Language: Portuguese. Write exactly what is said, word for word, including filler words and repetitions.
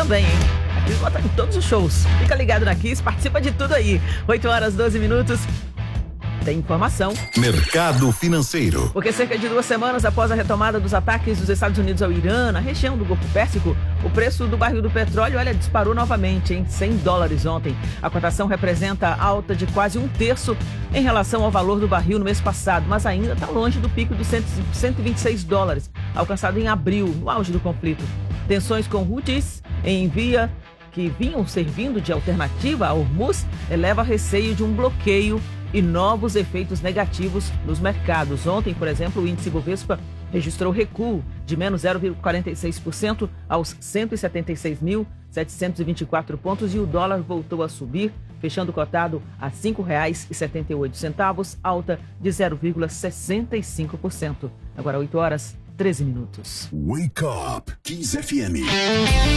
também, hein? A Kiss bota em todos os shows. Fica ligado na Kiss, participa de tudo aí. oito horas, doze minutos. Tem informação. Mercado financeiro. Porque cerca de duas semanas após a retomada dos ataques dos Estados Unidos ao Irã, na região do Golfo Pérsico, o preço do barril do petróleo, olha, disparou novamente em cem dólares ontem. A cotação representa alta de quase um terço em relação ao valor do barril no mês passado, mas ainda está longe do pico dos cento e vinte e seis dólares, alcançado em abril, no auge do conflito. Tensões com Houthis em via que vinham servindo de alternativa a Hormuz eleva receio de um bloqueio e novos efeitos negativos nos mercados. Ontem, por exemplo, o índice Bovespa registrou recuo de menos zero vírgula quarenta e seis por cento aos cento e setenta e seis mil, setecentos e vinte e quatro pontos e o dólar voltou a subir, fechando cotado a cinco reais e setenta e oito centavos, alta de zero vírgula sessenta e cinco por cento. Agora oito horas, treze minutos. Wake Up, Kiss F M.